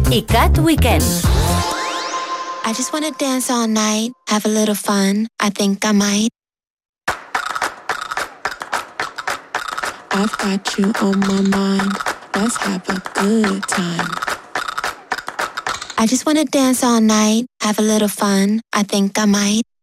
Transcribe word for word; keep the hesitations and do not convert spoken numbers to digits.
ICAT Weekend. I just wanna dance all night, have a little fun, I think I might. I've got you on my mind, let's have a good time. I just wanna dance all night, have a little fun, I think I might.